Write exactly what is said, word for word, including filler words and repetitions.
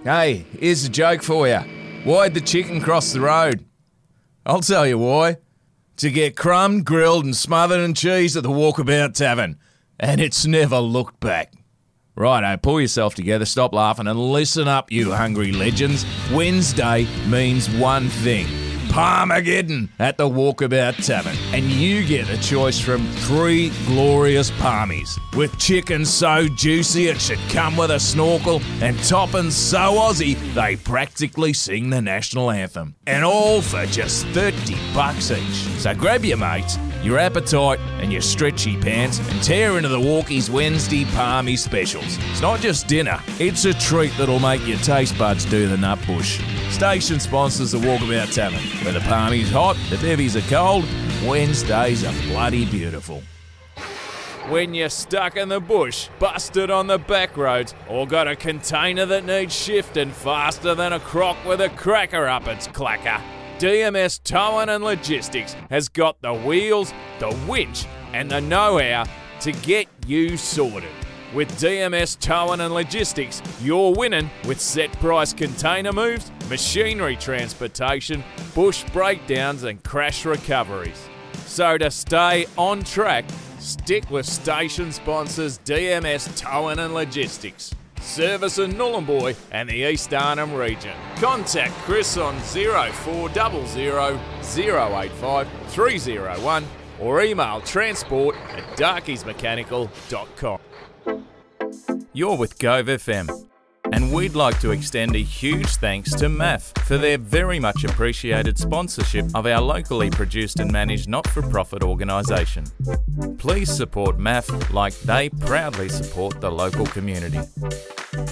Hey, here's a joke for you. Why'd the chicken cross the road? I'll tell you why. To get crumbed, grilled and smothered in cheese at the Walkabout Tavern. And it's never looked back. Righto, pull yourself together, stop laughing and listen up, you hungry legends. Wednesday means one thing. Parmageddon at the Walkabout Tavern. And you get a choice from three glorious palmies. With chicken so juicy it should come with a snorkel and toppings so Aussie they practically sing the national anthem. And all for just thirty bucks each. So grab your mates, your appetite and your stretchy pants and tear into the Walkies Wednesday Palmy specials. It's not just dinner, it's a treat that'll make your taste buds do the nut bush. Station sponsors the Walkabout Tavern, where the palmy's hot, the bevies are cold, Wednesdays are bloody beautiful. When you're stuck in the bush, busted on the back roads, or got a container that needs shifting faster than a croc with a cracker up its clacker, D M S Towing and Logistics has got the wheels, the winch and the know-how to get you sorted. With D M S Towing and Logistics, you're winning with set price container moves, machinery transportation, bush breakdowns and crash recoveries. So to stay on track, stick with station sponsors D M S Towing and Logistics. Service in Nhulunbuy and the East Arnhem region. Contact Chris on zero four zero zero zero eight five three zero one or email transport at darkies mechanical dot com. You're with Gove F M, and we'd like to extend a huge thanks to M A F for their very much appreciated sponsorship of our locally produced and managed not-for-profit organisation. Please support M A F like they proudly support the local community.